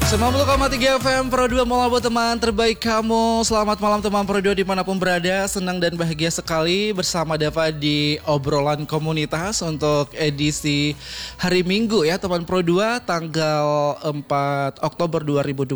90,3 FM Pro 2 Mola buat teman terbaik kamu. Selamat malam teman Pro 2 dimanapun berada. Senang dan bahagia sekali bersama Dava di obrolan komunitas untuk edisi hari Minggu ya teman Pro 2 tanggal 4 Oktober 2026.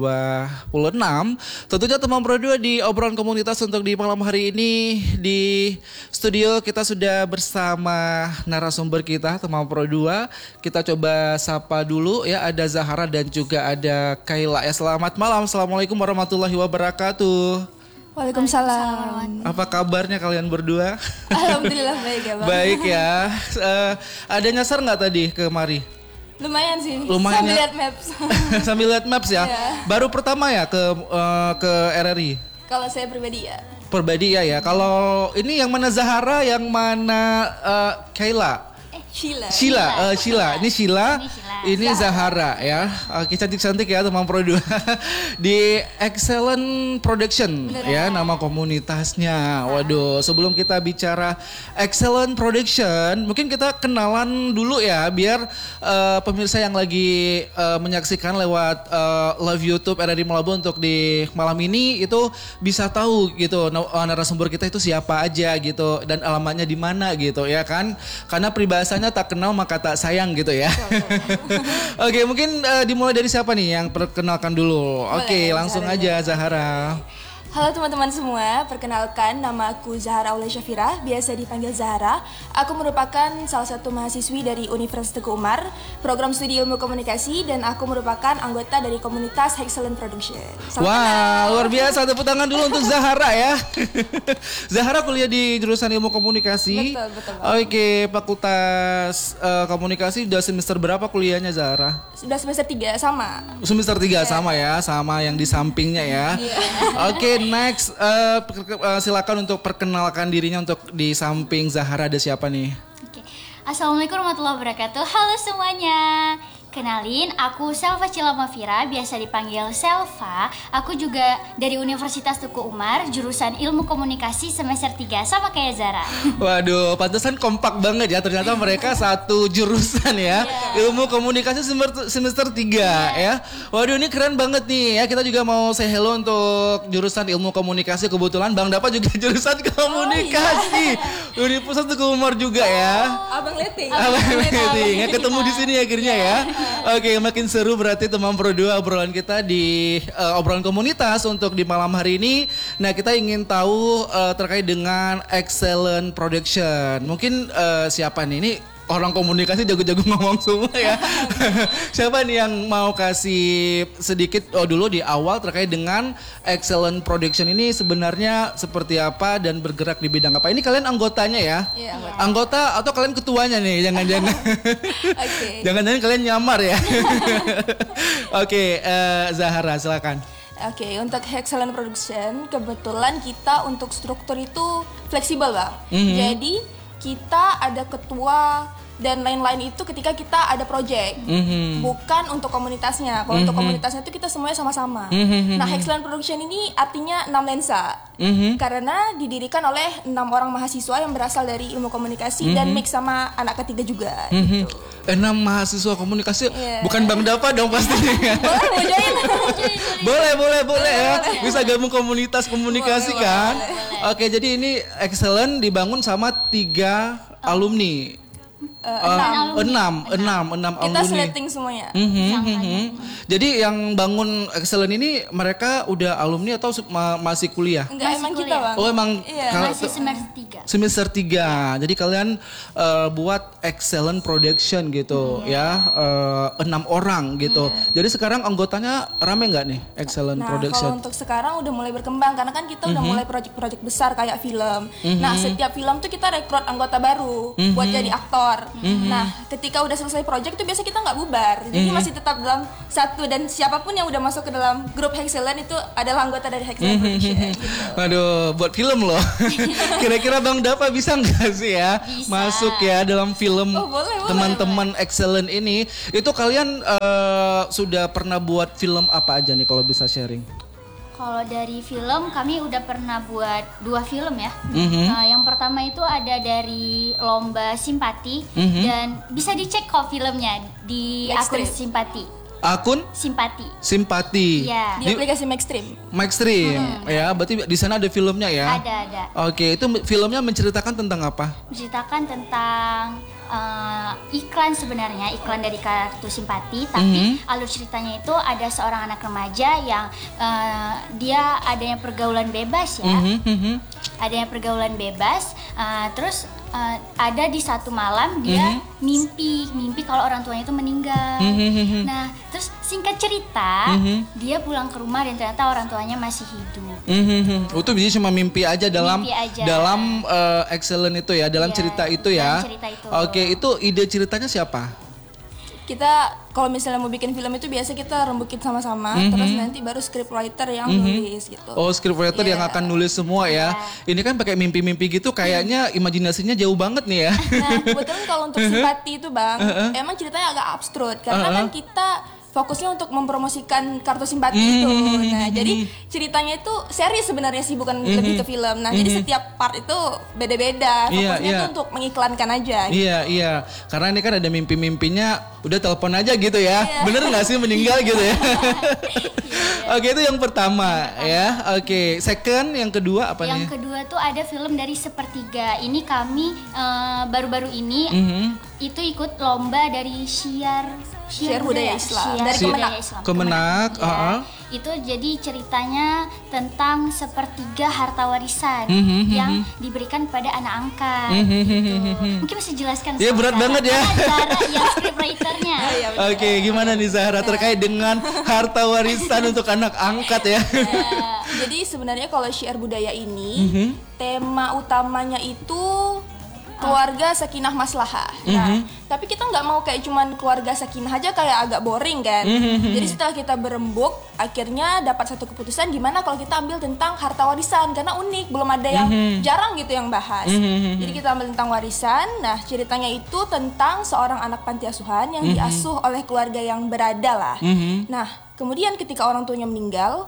Tentunya teman Pro 2 di obrolan komunitas untuk di malam hari ini di studio kita sudah bersama narasumber kita teman Pro 2. Kita coba sapa dulu ya, ada Zahara dan juga ada Kayla ya. Selamat malam, assalamualaikum warahmatullahi wabarakatuh. Waalaikumsalam. Apa kabarnya kalian berdua? Alhamdulillah baik ya Bang. Baik ya. Ada nyasar nggak tadi kemari? Lumayan sih. Lumayan sambil ya? lihat maps. Sambil lihat maps ya. Yeah. Baru pertama ya ke RRI. Kalau saya pribadi ya. Pribadi ya. Kalau ini yang mana Zahara, yang mana Kayla? Sheila. Ini Sheila. Ini Zahara ya. Oke, cantik-cantik ya teman Pro 2. Di Excellent Production. Beneran. Ya nama komunitasnya. Waduh, sebelum kita bicara Excellent Production, mungkin kita kenalan dulu ya biar pemirsa yang lagi menyaksikan lewat live YouTube RRI Malabo untuk di malam ini itu bisa tahu gitu narasumber kita itu siapa aja gitu dan alamatnya di mana gitu ya kan. Karena peribahasanya tak kenal maka tak sayang gitu ya. Oke, mungkin dimulai dari siapa nih yang perkenalkan dulu? Oke, langsung aja Zahara. Halo teman-teman semua, perkenalkan nama aku Zahara Aulia Syafira, biasa dipanggil Zahara. Aku merupakan salah satu mahasiswi dari Universitas Teguh Umar, program studi ilmu komunikasi, dan aku merupakan anggota dari komunitas Excellent Production. Wah, luar biasa, tepuk tangan dulu untuk Zahara ya. Zahara kuliah di jurusan ilmu komunikasi. Betul. Oke, fakultas komunikasi udah semester berapa kuliahnya Zahara? Sudah semester 3 sama. Semester 3 sama ya, sama yang di sampingnya ya. Oke, next, silakan untuk perkenalkan dirinya untuk di samping Zahara ada siapa nih? Oke. Assalamualaikum warahmatullahi wabarakatuh. Halo semuanya. Kenalin, aku Selva Cilamafira, biasa dipanggil Selva. Aku juga dari Universitas Teguh Umar, jurusan Ilmu Komunikasi semester 3, sama kayak Zara. Waduh, pantesan kompak banget ya. Ternyata mereka satu jurusan ya. Ilmu Komunikasi semester 3 ya. Waduh, ini keren banget nih ya. Kita juga mau say hello untuk jurusan Ilmu Komunikasi. Kebetulan Bang Dapa juga jurusan Komunikasi. Universitas Teguh Umar juga ya. Abang Leti. Ya, ketemu di sini akhirnya ya. Oke, makin seru berarti teman Pro 2 obrolan kita di obrolan komunitas untuk di malam hari ini. Nah, kita ingin tahu terkait dengan Excellent Production. Mungkin siapa nih? Ini orang komunikasi jago-jago ngomong semua ya. Siapa nih yang mau kasih sedikit dulu di awal terkait dengan Excellent Production ini sebenarnya seperti apa dan bergerak di bidang apa? Ini kalian anggotanya ya? Iya, Anggota atau kalian ketuanya nih? Jangan-jangan. Jangan-jangan kalian nyamar ya. Oke, Zahara silakan. Oke, untuk Excellent Production kebetulan kita untuk struktur itu fleksibel Bang. Jadi kita ada ketua dan lain-lain itu ketika kita ada project, bukan untuk komunitasnya. Kalau untuk komunitasnya itu kita semuanya sama-sama. Nah, Excellent Production ini artinya 6 lensa, karena didirikan oleh 6 orang mahasiswa yang berasal dari ilmu komunikasi dan mix sama anak ketiga juga. Gitu. 6 mahasiswa komunikasi, bukan Bang Dapa dong pastinya. Boleh mau join? boleh ya. Bisa gabung komunitas komunikasi boleh, kan? Boleh. Oke, jadi ini Excellent dibangun sama 3 alumni. 6 alumni. Kita slating semuanya. Jadi yang bangun Excellent ini mereka udah alumni atau masih kuliah? Enggak, emang kita Bang. Oh emang masih semester 3. Semester 3. Jadi kalian buat Excellent Production gitu ya. 6 orang gitu. Jadi sekarang anggotanya rame nggak nih Excellent Production? Nah, kalau untuk sekarang udah mulai berkembang karena kan kita udah mulai project-project besar kayak film. Nah, setiap film tuh kita rekrut anggota baru buat jadi aktor. Nah, ketika udah selesai project tuh biasa kita nggak bubar. Jadi masih tetap dalam satu, dan siapapun yang udah masuk ke dalam grup Excellent itu adalah anggota dari Excellent Production. Gitu. Aduh, buat film loh. Kira-kira Bang Dapa bisa nggak sih ya masuk ya dalam film teman-teman Excellent ini? Itu kalian sudah pernah buat film apa aja nih kalau bisa sharing? Kalau dari film kami udah pernah buat 2 film ya. Nah, yang pertama itu ada dari Lomba Simpati dan bisa dicek kok filmnya di akun Simpati. Akun Simpati. Iya. Di aplikasi Maxstream. Ya, berarti di sana ada filmnya ya? Ada. Oke, itu filmnya menceritakan tentang apa? Menceritakan tentang iklan sebenarnya, iklan dari kartu simpati, tapi alur ceritanya itu ada seorang anak remaja yang dia adanya pergaulan bebas ya. Adanya pergaulan bebas, terus ada di satu malam dia mimpi kalau orang tuanya itu meninggal. Nah, terus singkat cerita, dia pulang ke rumah dan ternyata orang tuanya masih hidup. Itu bisa cuma mimpi aja dalam excellent itu ya, dalam Iya, cerita itu ya. dalam cerita itu. Oke, itu ide ceritanya siapa? Kita kalau misalnya mau bikin film itu biasa kita rembukin sama-sama, terus nanti baru scriptwriter yang nulis gitu. Oh, scriptwriter yang akan nulis semua ya. Ini kan pakai mimpi-mimpi gitu, kayaknya imajinasinya jauh banget nih ya. Nah, kebetulan kalau untuk simpati itu Bang, emang ceritanya agak absurd karena kan kita fokusnya untuk mempromosikan kartu simpati itu. Nah, jadi ceritanya itu seri sebenarnya sih, bukan lebih ke film. Nah, jadi setiap part itu beda-beda. Fokusnya itu untuk mengiklankan aja. Iya. Karena ini kan ada mimpi-mimpinya, udah telepon aja gitu ya. Bener nggak sih meninggal gitu ya? Oke, itu yang pertama ya. Oke, second, yang kedua apa nih? Yang kedua tuh ada film dari Sepertiga. Ini kami baru-baru ini itu ikut lomba dari Syiar Budaya Islam dari Kemenak. Ya. Itu jadi ceritanya tentang sepertiga harta warisan yang diberikan pada anak angkat. Gitu. Mungkin bisa jelaskan. Iya, berat banget ya. Zahra yang scriptwriter-nya. Oke, gimana nih Zahra terkait dengan harta warisan untuk anak angkat ya? Jadi sebenarnya kalau Syiar Budaya ini tema utamanya itu keluarga sakinah maslahah. Nah, tapi kita nggak mau kayak cuman keluarga sakinah aja, kayak agak boring kan. Jadi setelah kita berembuk, akhirnya dapat satu keputusan gimana kalau kita ambil tentang harta warisan, karena unik, belum ada yang jarang gitu yang bahas. Jadi kita ambil tentang warisan. Nah, ceritanya itu tentang seorang anak panti asuhan yang diasuh oleh keluarga yang berada lah. Nah, kemudian ketika orang tuanya meninggal,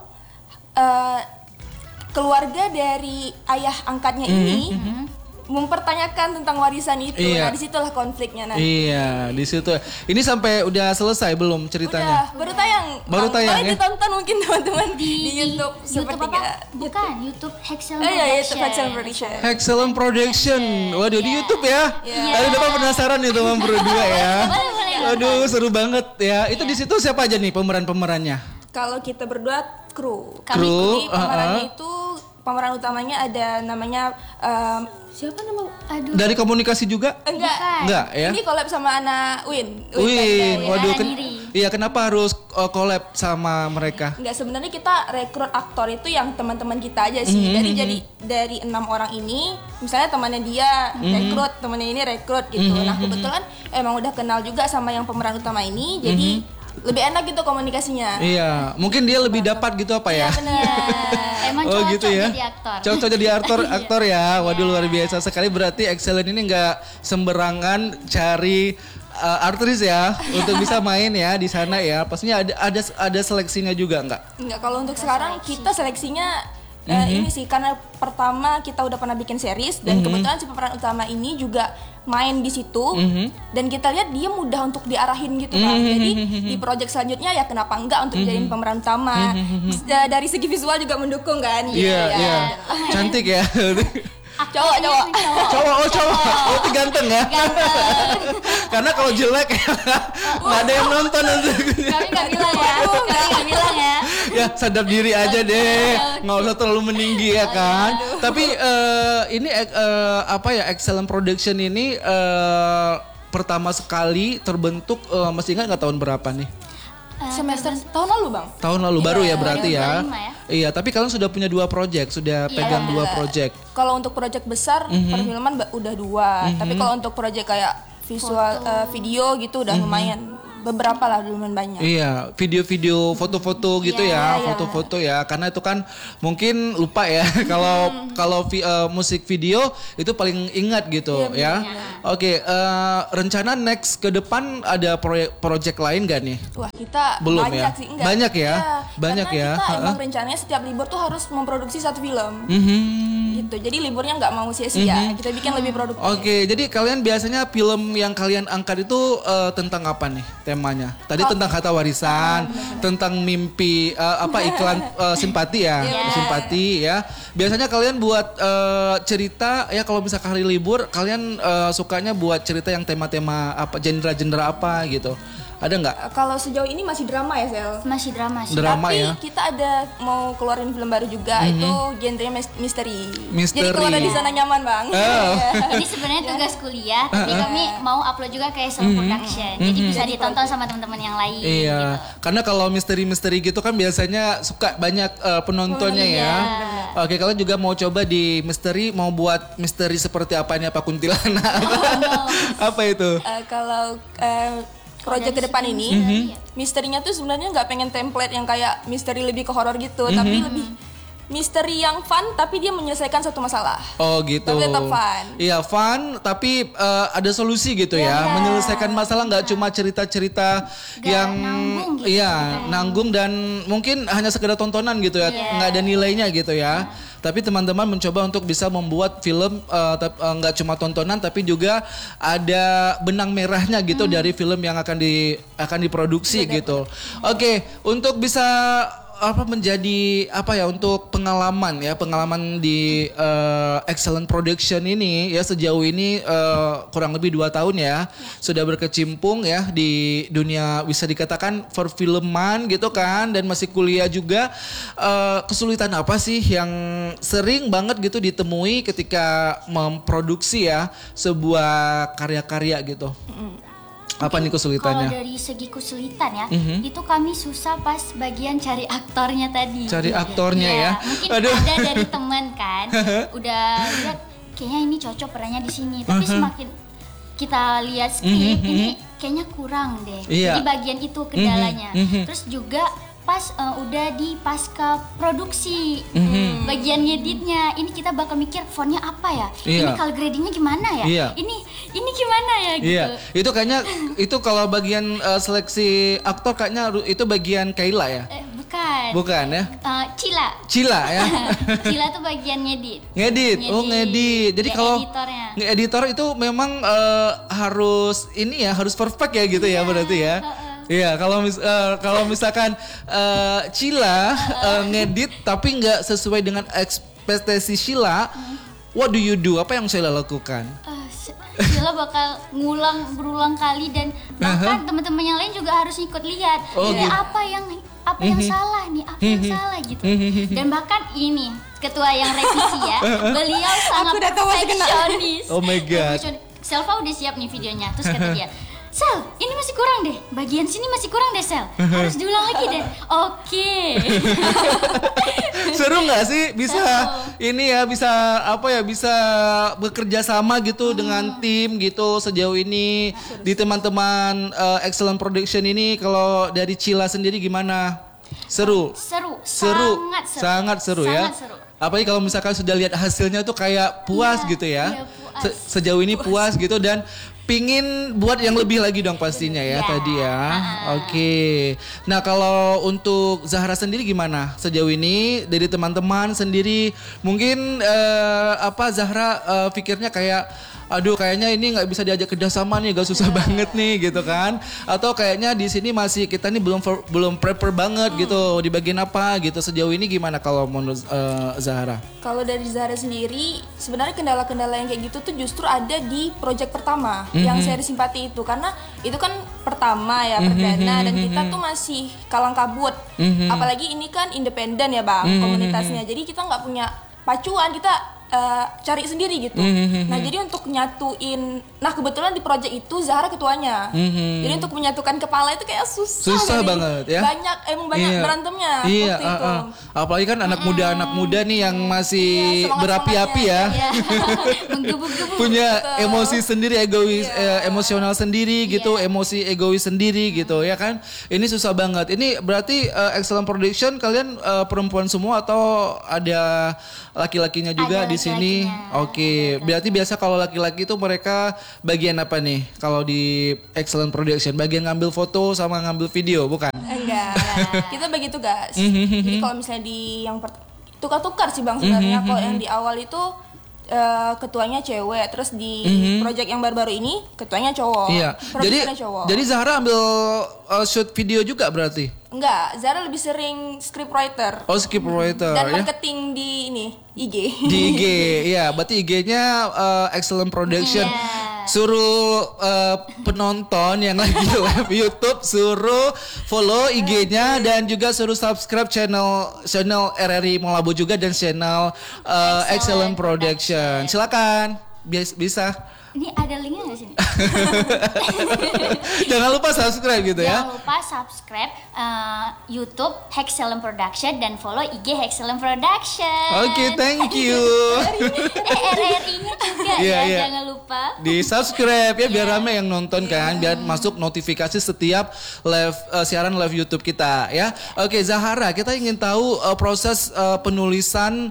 keluarga dari ayah angkatnya ini mempertanyakan tentang warisan itu. Nah, disitulah konfliknya nanti. Iya, di situ. Ini sampai udah selesai belum ceritanya? Udah, baru tayang. Boleh ditonton mungkin teman-teman di YouTube apa? Bukan, YouTube Excellent Production. Excellent Production. Waduh, di YouTube ya. Tadi Bapak penasaran nih teman berdua ya. Aduh, seru banget ya. Itu di situ siapa aja nih pemerannya? Kalau kita berdua kru. Kru, pemerannya itu pemeran utamanya ada namanya siapa nama? Aduh. Dari komunikasi juga? Enggak ya. Ini collab sama anak Win. Waduh. Iya, kenapa harus collab sama mereka? Enggak, sebenarnya kita rekrut aktor itu yang teman-teman kita aja sih. Dari 6 orang ini, misalnya temannya dia rekrut, temannya ini rekrut gitu. Nah, kebetulan emang udah kenal juga sama yang pemeran utama ini, jadi lebih enak gitu komunikasinya. Iya, mungkin dia lebih dapat gitu apa ya? Iya, benar. Emang cocok gitu ya? jadi aktor. Cocok jadi aktor ya. Waduh, luar biasa sekali. Berarti Excellent ini nggak sembarangan cari artis ya untuk bisa main ya di sana ya. Pastinya ada seleksinya juga nggak? Enggak, kalau untuk sekarang kita seleksinya ini sih, karena pertama kita udah pernah bikin series dan kebetulan si pemeran utama ini juga main di situ dan kita lihat dia mudah untuk diarahin gitu kan. Jadi di project selanjutnya ya kenapa enggak untuk dijadiin pemeran utama. Dari segi visual juga mendukung kan. Iya. Cantik ya. Cowok. Oh, itu ganteng ya. Karena kalau jelek nggak ada yang nonton. Kami nggak bilang ya. Ya, sadar diri aja deh. Nggak usah terlalu meninggi ya kan. Tapi ini Excellent Production ini pertama sekali terbentuk, masih ingat nggak tahun berapa nih? Semester tahun lalu Bang. Tahun lalu baru ya berarti ya. 2025 ya. Iya, tapi kalian sudah punya 2 project, sudah pegang 2 project. Kalau untuk project besar perfilman udah 2, tapi kalau untuk project kayak visual video gitu udah lumayan. Beberapa lah, lumayan banyak. Iya, video-video, foto-foto gitu ya, foto-foto ya. Karena itu kan mungkin lupa ya kalau musik video itu paling ingat gitu ya. Oke, rencana next ke depan ada project lain gak nih? Wah, kita belum banyak ya? sih, enggak. Banyak ya? Banyak karena ya. Kita emang rencananya setiap libur tuh harus memproduksi 1 film. gitu. Jadi liburnya nggak mau sia-sia. Kita bikin lebih produktif. Oke, jadi kalian biasanya film yang kalian angkat itu tentang apa nih temanya? Tadi tentang harta warisan, tentang mimpi iklan simpati ya, simpati ya. Biasanya kalian buat cerita ya kalau misalkan hari libur, kalian sukanya buat cerita yang tema-tema apa, genre-genre apa gitu. Ada nggak? Kalau sejauh ini masih drama ya, Sel? Masih drama sih. Drama Tapi ya. kita ada mau keluarin film baru juga, itu genrenya misteri. Misteri. Jadi keluar dari zona nyaman, Bang. Ini sebenarnya tugas kuliah, tapi kami mau upload juga kayak self production. Jadi bisa ditonton sama teman-teman yang lain. Iya, Gitu. karena kalau misteri-misteri gitu kan biasanya suka banyak penontonnya ya. Oke, kalian juga mau coba di misteri, mau buat misteri seperti apa ini? Apa kuntilanak? Apa itu? Kalau project ke depan ini, misterinya tuh sebenarnya nggak pengen template yang kayak misteri lebih ke horor gitu, tapi lebih misteri yang fun, tapi dia menyelesaikan satu masalah. Oh gitu. Tapi tetap fun. Iya fun, tapi ada solusi gitu ya. Menyelesaikan masalah, nggak cuma cerita-cerita yang nanggung gitu, nanggung dan mungkin hanya sekedar tontonan gitu ya, nggak ada nilainya gitu ya. Tapi teman-teman mencoba untuk bisa membuat film nggak cuma tontonan, tapi juga ada benang merahnya gitu dari film yang akan diproduksi gitu. Oke, untuk bisa menjadi untuk pengalaman di Excellent Production ini ya, sejauh ini kurang lebih 2 tahun ya sudah berkecimpung ya di dunia, bisa dikatakan perfilman gitu kan, dan masih kuliah juga. Kesulitan apa sih yang sering banget gitu ditemui ketika memproduksi ya sebuah karya-karya gitu? Apa nih kesulitannya? Kalau dari segi kesulitan ya, itu kami susah pas bagian cari aktornya tadi. Cari aktornya ya. Mungkin ada dari teman kan, udah lihat kayaknya ini cocok perannya di sini. Tapi semakin kita lihat skrip ini kayaknya kurang deh. Iya. Di bagian itu kendalanya. Terus juga pas udah di pasca produksi, bagian ngeditnya, ini kita bakal mikir fontnya apa ya, ini color gradingnya gimana ya, ini gimana ya gitu. Iya, itu kayaknya itu kalau bagian seleksi aktor kayaknya itu bagian Kayla ya. Bukan ya? Cila ya. Cila tuh bagian ngedit. Ngedit. Jadi kalau editor itu memang harus perfect ya gitu ya berarti ya. Iya, kalau misalkan Cila ngedit tapi nggak sesuai dengan ekspektasi Sheila, what do you do? Apa yang Sheila lakukan? Sheila bakal berulang kali, dan bahkan teman-teman yang lain juga harus ikut lihat. Gitu. Apa yang salah nih? Apa yang salah gitu. Dan bahkan ini ketua yang revisi ya, beliau sangat perfeksionis. Oh my god. Selva udah siap nih videonya, terus kata dia, Sel, ini masih kurang deh. Bagian sini masih kurang deh, Sel. Harus diulang lagi deh. Oke. Seru nggak sih bisa bisa bekerja sama gitu dengan tim gitu sejauh ini di teman-teman Excellent Production ini. Kalau dari Cila sendiri gimana? Seru. Sangat seru ya. Apalagi kalau misalkan sudah lihat hasilnya tuh kayak puas gitu ya. Sejauh ini puas gitu, dan pingin buat yang lebih lagi dong pastinya ya tadi ya. Oke. Nah kalau untuk Zahra sendiri gimana sejauh ini dari teman-teman sendiri? Mungkin Zahra pikirnya kayak, aduh kayaknya ini nggak bisa diajak kerjasama nih, gak susah banget nih gitu kan? Atau kayaknya di sini masih kita nih belum prepare banget gitu di bagian apa gitu. Sejauh ini gimana kalau menurut Zahra? Kalau dari Zahra sendiri, sebenarnya kendala-kendala yang kayak gitu tuh justru ada di project pertama yang seri simpati itu, karena itu kan pertama ya, perdana, dan kita tuh masih kalang kabut. Apalagi ini kan independen ya Bang, komunitasnya. Jadi kita nggak punya pacuan, kita cari sendiri gitu. Nah jadi untuk nyatuin, kebetulan di project itu Zahra ketuanya. Jadi untuk menyatukan kepala itu kayak susah banget ya. Banyak berantemnya waktu itu. Apalagi kan anak muda nih yang masih berapi-api ya. Punya emosi sendiri, egois, emosional sendiri gitu, emosi egois sendiri gitu ya kan. Ini susah banget. Ini berarti Excellent Production kalian perempuan semua atau ada laki-lakinya juga di sini? Oke. Berarti biasa kalau laki-laki itu mereka bagian apa nih? Kalau di Excellent Production bagian ngambil foto sama ngambil video, bukan? Enggak. Kita bagi tugas. Jadi kalau misalnya di tukar-tukar sih Bang sebenarnya. Kalau yang di awal itu ketuanya cewek, terus di project yang baru-baru ini ketuanya cowok. Iya. Jadi Zahra ambil shoot video juga berarti? Enggak, Zahra lebih sering scriptwriter. Oh, scriptwriter dan ya. marketing di ini IG. Di IG, ya. Berarti IG-nya Excellent Production. Suruh penonton yang lagi live YouTube suruh follow IG-nya dan juga suruh subscribe channel RRI Malabo juga dan channel Excellent Production. Silakan, bisa. Ini ada linknya nggak sini? Jangan lupa subscribe gitu ya. Jangan lupa subscribe YouTube Excellent Production dan follow IG Excellent Production. Oke, thank you. RRI-nya juga jangan lupa. Di subscribe ya biar rame yang nonton kan, biar masuk notifikasi setiap live siaran live YouTube kita ya. Oke, Zahara, kita ingin tahu proses penulisan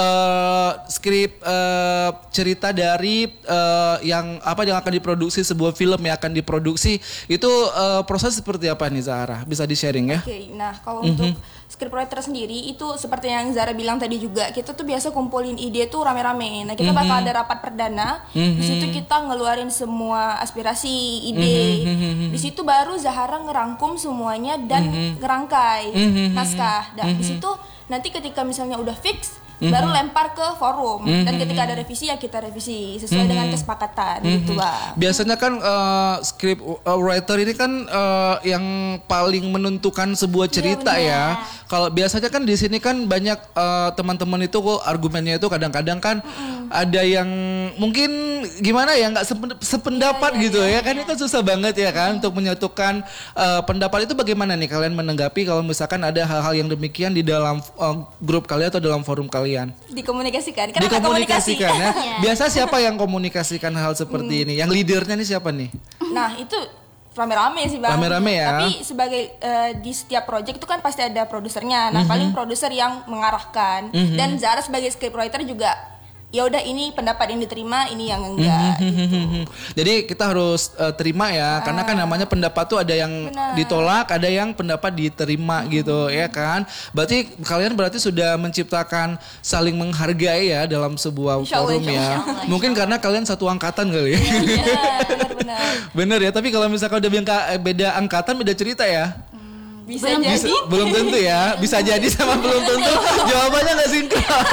skrip cerita dari yang akan diproduksi sebuah film yang akan diproduksi itu proses seperti apa nih Zahara? Bisa di-sharing ya? Oke, nah kalau untuk scriptwriter sendiri itu seperti yang Zahra bilang tadi juga, kita tuh biasa kumpulin ide tuh rame-rame. Nah, kita bakal ada rapat perdana. Di situ kita ngeluarin semua aspirasi, ide. Di situ baru Zahara ngerangkum semuanya dan ngerangkai naskah. Dan di situ nanti ketika misalnya udah fix baru lempar ke forum dan ketika ada revisi ya kita revisi sesuai dengan kesepakatan gitu Bang. Biasanya kan script writer ini kan yang paling menentukan sebuah cerita ya. Kalau biasanya kan di sini kan banyak teman-teman itu kok argumennya itu kadang-kadang kan ada yang mungkin gimana ya nggak sependapat gitu ya kan itu susah banget ya kan untuk menyatukan pendapat itu. Bagaimana nih kalian menanggapi kalau misalkan ada hal-hal yang demikian di dalam grup kalian atau dalam forum kalian? Dikomunikasikan. Dikomunikasikan ya. Biasa siapa yang komunikasikan hal seperti ini? Yang leadernya nih siapa nih? Nah itu rame-rame sih Bang. Rame-rame ya. Tapi sebagai di setiap project itu kan pasti ada produsernya. Nah paling produser yang mengarahkan. Dan Zahra sebagai scriptwriter juga ya udah ini pendapat yang diterima, ini yang enggak gitu. Jadi kita harus terima ya, karena kan namanya pendapat tuh ada yang ditolak, ada yang pendapat diterima gitu ya kan. Berarti kalian sudah menciptakan saling menghargai ya dalam sebuah forum ya. Mungkin karena kalian satu angkatan kali ya. Benar. Bener ya, tapi kalau misalkan udah beda angkatan beda cerita ya. Belum tentu ya, bisa jadi sama belum tentu jawabannya nggak sinkron.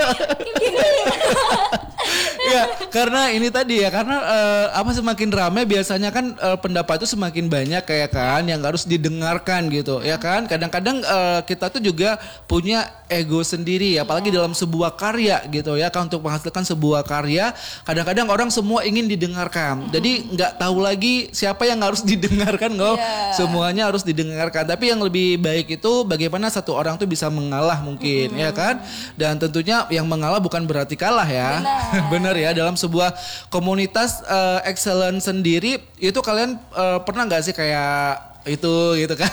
Ya karena ini tadi ya, karena semakin ramai biasanya kan pendapat itu semakin banyak kayak kan yang harus didengarkan gitu ya kan. Kadang-kadang kita tuh juga punya ego sendiri apalagi dalam sebuah karya gitu ya kan, untuk menghasilkan sebuah karya kadang-kadang orang semua ingin didengarkan. Jadi nggak tahu lagi siapa yang harus didengarkan semuanya harus didengarkan. Tapi yang lebih baik itu bagaimana satu orang tuh bisa mengalah mungkin ya kan. Dan tentunya yang mengalah bukan berarti kalah ya. Benar ya, dalam sebuah komunitas excellent sendiri itu kalian pernah nggak sih kayak itu gitu kan?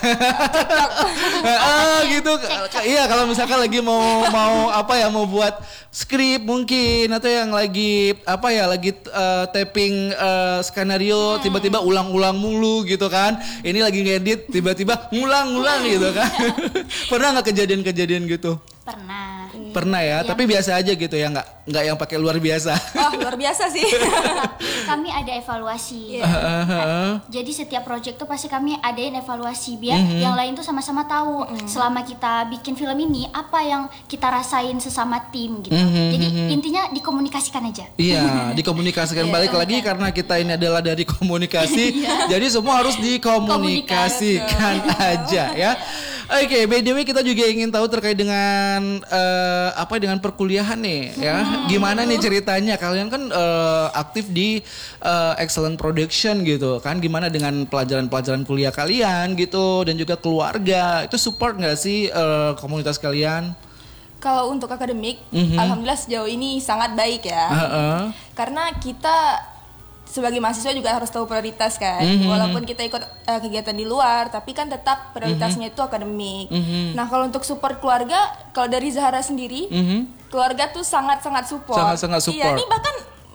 Gitu. Iya, kalau misalkan lagi mau buat skrip mungkin atau yang lagi taping skenario tiba-tiba ulang-ulang mulu gitu kan. Ini lagi ngedit tiba-tiba ngulang-ngulang gitu kan. Pernah nggak kejadian-kejadian gitu? Pernah ya, tapi biasa aja gitu ya, nggak yang pakai luar biasa. Luar biasa sih. Kami ada evaluasi. Jadi setiap project tuh pasti kami adain evaluasi biar yang lain tuh sama-sama tahu selama kita bikin film ini apa yang kita rasain sesama tim gitu. Jadi intinya dikomunikasikan aja. Iya, dikomunikasikan. Balik lagi karena kita ini adalah dari komunikasi, jadi semua harus dikomunikasikan aja ya. Oke, by the way kita juga ingin tahu terkait dengan dengan perkuliahan nih ya. Gimana nih ceritanya? Kalian kan aktif di Excellent Production gitu kan. Gimana dengan pelajaran-pelajaran kuliah kalian gitu dan juga keluarga? Itu support nggak sih komunitas kalian? Kalau untuk akademik, alhamdulillah sejauh ini sangat baik ya. Karena kita sebagai mahasiswa juga harus tahu prioritas kan. Walaupun kita ikut kegiatan di luar, tapi kan tetap prioritasnya itu akademik. Nah kalau untuk support keluarga, kalau dari Zahra sendiri, keluarga tuh sangat-sangat support. Sangat-sangat support. Iya, ini bahkan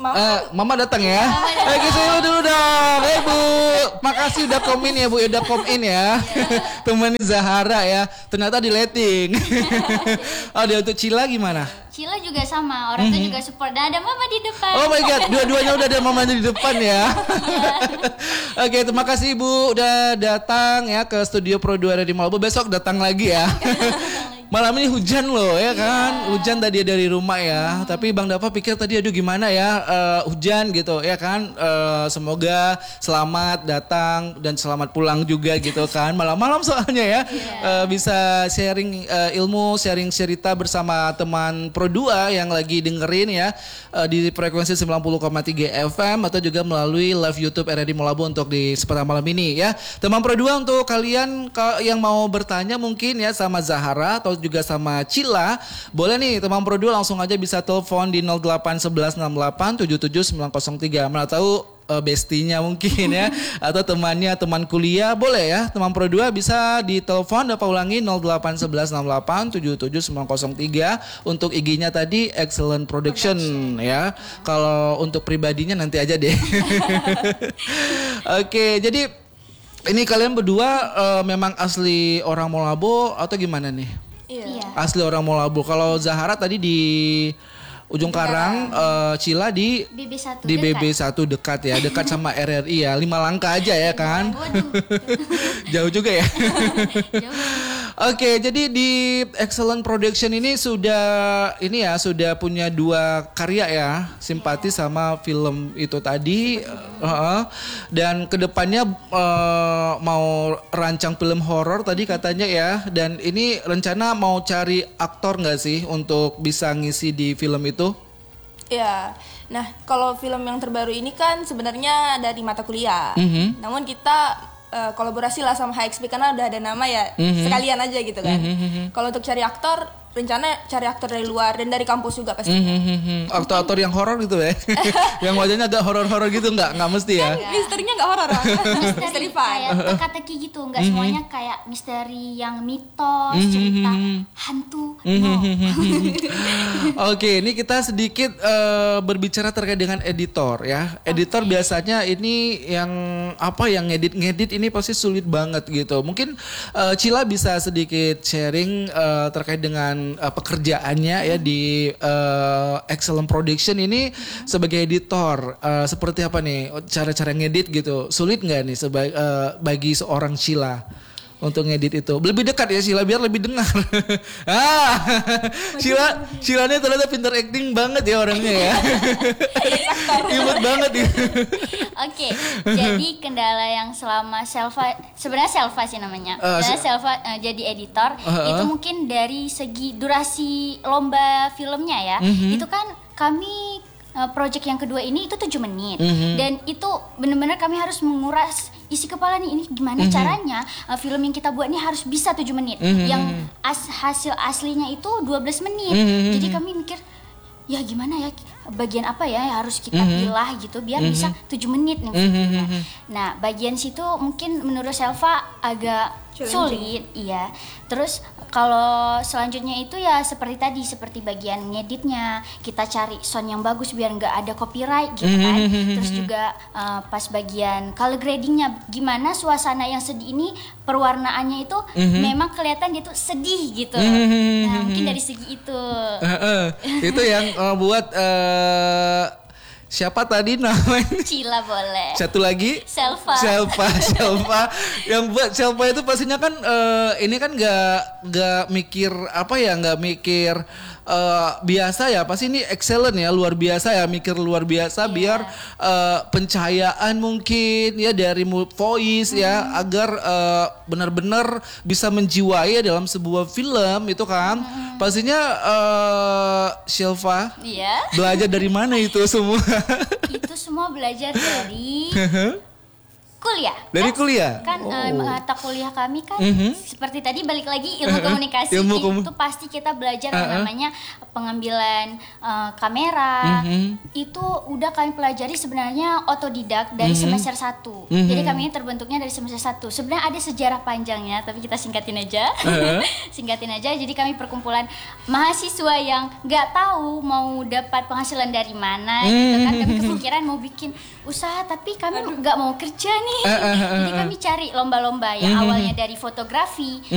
Mama datang ya. Oke, saya dulu dong. Bu, makasih udah komen ya Bu, udah komen ya. Temenin Zahara ya. Ternyata di letting. Oh, dia untuk Cila gimana? Cila juga sama, orang tuh juga support. Dan ada mama di depan. Oh my god, dua-duanya udah ada mamanya di depan ya. Oke, terima kasih Ibu udah datang ya ke studio Pro 2 Radio Malibu. Besok datang lagi ya. Malam ini hujan loh ya kan, hujan tadi dari rumah ya. Tapi Bang Dava pikir tadi aduh gimana ya hujan gitu ya kan. Semoga selamat datang dan selamat pulang juga gitu kan. Malam-malam soalnya ya bisa sharing ilmu, sharing cerita bersama teman Pro 2 yang lagi dengerin ya di frekuensi 90,3 FM atau juga melalui live YouTube RRI Molabu untuk di sepanjang malam ini ya. Teman Pro 2 untuk kalian yang mau bertanya mungkin ya sama Zahara atau juga sama Cila, boleh nih teman Pro 2 langsung aja bisa telepon di 081168779903. Mana tahu bestinya mungkin ya atau temannya teman kuliah boleh ya. Teman Pro 2 bisa ditelepon, dapat ulangi 081168779903. Untuk IG-nya tadi Excellent Production ya. Kalau untuk pribadinya nanti aja deh. Oke, jadi ini kalian berdua memang asli orang Molabo atau gimana nih? Iya. Asli orang Molabu. Kalau Zahara tadi di Ujung Karang, Cila di BB1 di dekat. BB1 dekat ya, dekat sama RRI ya, 5 langkah aja ya kan. Waduh. Jauh juga ya. Jauh. Oke, jadi di Excellent Production ini sudah punya 2 karya ya, Simpati sama film itu tadi. Dan kedepannya mau rancang film horor tadi katanya ya. Dan ini rencana mau cari aktor nggak sih untuk bisa ngisi di film itu? Ya, nah kalau film yang terbaru ini kan sebenarnya dari mata kuliah. Namun kita kolaborasi lah sama HXP karena udah ada nama ya, sekalian aja gitu kan. Kalau untuk cari aktor, rencana cari aktor dari luar dan dari kampus juga pasti. Aktor-aktor yang horor gitu ya. Yang wajahnya agak horor-horor gitu nggak mesti ya. Misterinya nggak horor, misteri fun. Kayak teka-teki gitu, nggak semuanya kayak misteri yang mitos, cerita hantu. Oke, ini kita sedikit berbicara terkait dengan editor ya. Editor biasanya ini yang ngedit ini pasti sulit banget gitu. Mungkin Cila bisa sedikit sharing terkait dengan pekerjaannya ya di Excellent Production ini sebagai editor. Seperti apa nih cara-cara ngedit gitu? Sulit nggak nih bagi seorang Cila untuk ngedit itu? Lebih dekat ya Cila biar lebih dengar. Cila ini ternyata pintar acting banget ya orangnya ya. Imut banget ya. Oke, jadi kendala yang selama sebenarnya Selva sih namanya. Selva jadi editor itu mungkin dari segi durasi lomba filmnya ya. Itu kan kami project yang kedua ini itu 7 menit dan itu benar-benar kami harus menguras isi kepala nih, ini gimana caranya film yang kita buat ini harus bisa 7 menit yang hasil aslinya itu 12 menit. Jadi kami mikir ya gimana ya, bagian apa ya yang harus kita pilah gitu biar bisa 7 menit nih filmnya. Nah bagian situ mungkin menurut Selva agak sulit, iya. Terus kalau selanjutnya itu ya seperti bagian ngeditnya, kita cari sound yang bagus biar nggak ada copyright gitu kan. Terus juga pas bagian color gradingnya, gimana suasana yang sedih ini perwarnaannya itu memang kelihatan dia tuh sedih gitu. Nah mungkin dari segi itu. Itu yang buat siapa tadi namanya? Cila boleh. Satu lagi? Selva. Yang buat Selva itu pastinya kan ini kan nggak mikir apa ya, nggak mikir biasa ya, pasti ini excellent ya, luar biasa ya, mikir luar biasa biar pencahayaan mungkin ya dari voice ya agar benar-benar bisa menjiwai dalam sebuah film itu kan. Pastinya Selva belajar dari mana itu semua? Itu semua belajar dari kuliah. Dari kuliah? Kan mata kuliah kami kan seperti tadi balik lagi ilmu komunikasi. Itu pasti kita belajar yang namanya pengambilan kamera. Itu udah kami pelajari sebenarnya otodidak dari semester 1. Jadi kami ini terbentuknya dari semester 1. Sebenarnya ada sejarah panjangnya, tapi kita singkatin aja. Singkatin aja. Jadi kami perkumpulan mahasiswa yang nggak tahu mau dapat penghasilan dari mana gitu kan. Kami kepikiran mau bikin usaha tapi kami nggak mau kerja nih. Jadi kami cari lomba-lomba yang awalnya dari fotografi,